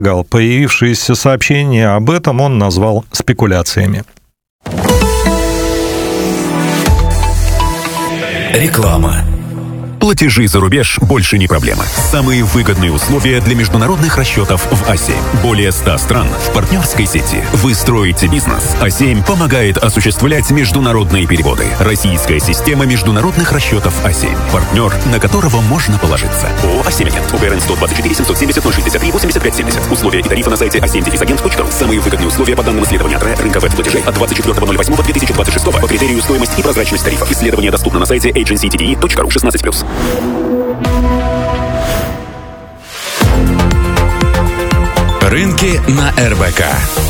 Появившиеся сообщения об этом он назвал спекуляциями. Реклама. Платежи за рубеж больше не проблема. Самые выгодные условия для международных расчетов в А7. Более 100 стран в партнерской сети. Вы строите бизнес. А7 помогает осуществлять международные переводы. Российская система международных расчетов А7. Партнер, на которого можно положиться. ООО «А7-Агент». УГРН 124 770 063 85 70. Условия и тарифы на сайте a7-agent.ru. Самые выгодные условия по данным исследования от рынка веб-платежей от 24.08.2026 по критерию стоимость и прозрачность тарифов. Исследование доступно на сайте agencytde.ru 16+. Рынки на РБК.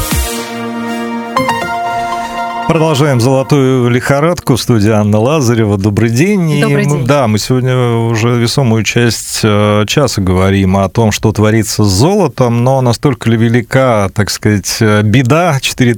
Продолжаем «Золотую лихорадку». В студии Анна Лазарева. Добрый день. Добрый день. Мы сегодня уже весомую часть часа говорим о том, что творится с золотом, но настолько ли велика, так сказать, беда?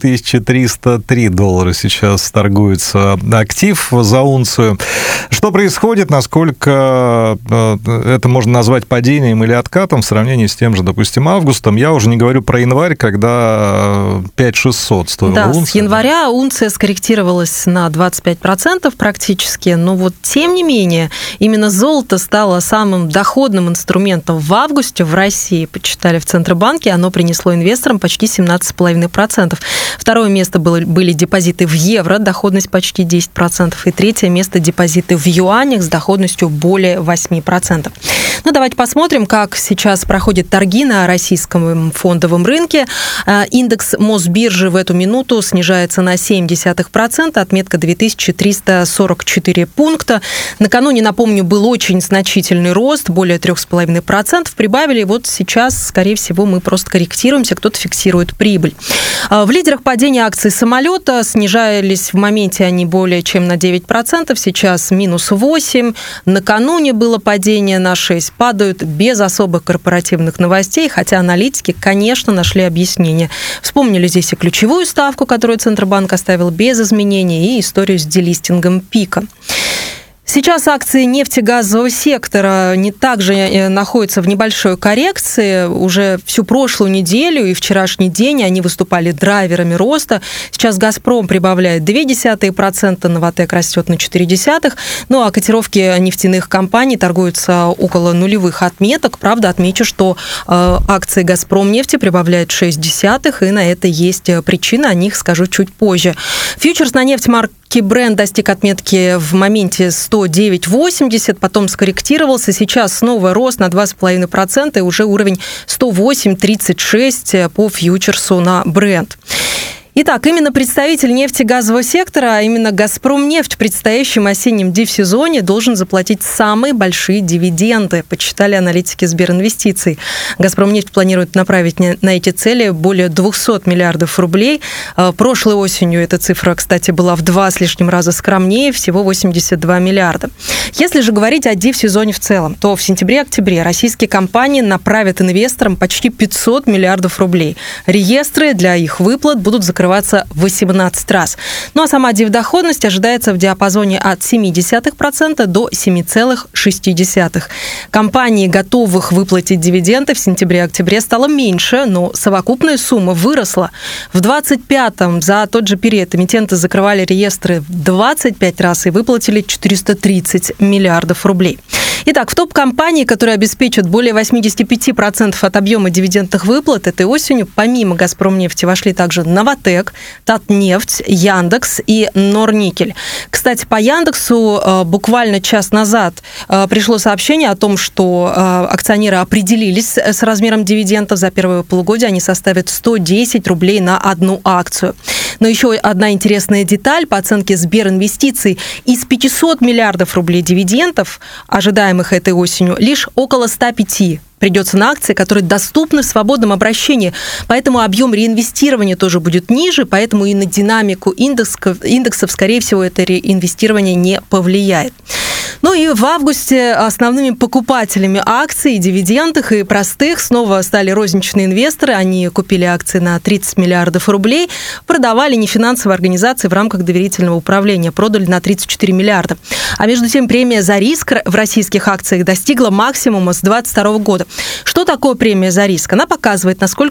$4303 сейчас торгуется актив за унцию. Что происходит? Насколько это можно назвать падением или откатом в сравнении с тем же, допустим, августом? Я уже не говорю про январь, когда 5600 стоила унция. Да, с января унция скорректировалась на 25% практически, но вот тем не менее именно золото стало самым доходным инструментом в августе в России, почитали в Центробанке, оно принесло инвесторам почти 17,5%. Второе место были депозиты в евро, доходность почти 10%, и третье место депозиты в юанях с доходностью более 8%. Ну, давайте посмотрим, как сейчас проходят торги на российском фондовом рынке. Индекс Мосбиржи в эту минуту снижается на 0,7%, отметка 2344 пункта. Накануне, напомню, был очень значительный рост, более 3,5%. Прибавили, вот сейчас, скорее всего, мы просто корректируемся, кто-то фиксирует прибыль. В лидерах падения акций самолета снижались в моменте они более чем на 9%, сейчас минус 8%. Накануне было падение на 6%. Падают без особых корпоративных новостей, хотя аналитики, конечно, нашли объяснение. Вспомнили здесь и ключевую ставку, которую Центробанк оставил без изменений, и историю с делистингом пика. Сейчас акции нефтегазового сектора также находятся в небольшой коррекции. Уже всю прошлую неделю и вчерашний день они выступали драйверами роста. Сейчас «Газпром» прибавляет 0,2%, «Новатэк» растет на 0,4%. Ну а котировки нефтяных компаний торгуются около нулевых отметок. Правда, отмечу, что акции «Газпромнефти» прибавляют 0,6%, и на это есть причина, о них скажу чуть позже. Фьючерс на нефть марки Brent достиг отметки в моменте 109,80, потом скорректировался. Сейчас снова рост на 2,5%, и уже уровень 108,36 по фьючерсу на Brent. Итак, именно представитель нефтегазового сектора, а именно «Газпромнефть» в предстоящем осеннем див-сезоне должен заплатить самые большие дивиденды, подсчитали аналитики Сберинвестиций. «Газпромнефть» планирует направить на эти цели более 200 миллиардов рублей. Прошлой осенью эта цифра, кстати, была в 2 с лишним раза скромнее, всего 82 миллиарда. Если же говорить о див-сезоне в целом, то в сентябре-октябре российские компании направят инвесторам почти 500 миллиардов рублей. Реестры для их выплат будут закрываться 18 раз. Ну а сама дивдоходность ожидается в диапазоне от 0,7% до 7,6%. Компаний, готовых выплатить дивиденды в сентябре-октябре, стало меньше, но совокупная сумма выросла. В 2025-м за тот же период эмитенты закрывали реестры в 25 раз и выплатили 430 миллиардов рублей. Итак, в топ-компании, которые обеспечат более 85% от объема дивидендных выплат этой осенью, помимо «Газпромнефти», вошли также «Новатэк», «Татнефть», «Яндекс» и «Норникель». Кстати, по «Яндексу» буквально час назад пришло сообщение о том, что акционеры определились с размером дивидендов. За первое полугодие они составят 110 рублей на одну акцию. Но еще одна интересная деталь. По оценке Сберинвестиций, из 500 миллиардов рублей дивидендов, ожидаемых этой осенью, лишь около 105 придется на акции, которые доступны в свободном обращении. Поэтому объем реинвестирования тоже будет ниже, поэтому и на динамику индексов, скорее всего, это реинвестирование не повлияет. Ну и в августе основными покупателями акций, дивидендных и простых снова стали розничные инвесторы. Они купили акции на 30 миллиардов рублей, продавали нефинансовые организации в рамках доверительного управления, продали на 34 миллиарда. А между тем премия за риск в российских акциях достигла максимума с 2022 года. Что такое премия за риск? Она показывает, насколько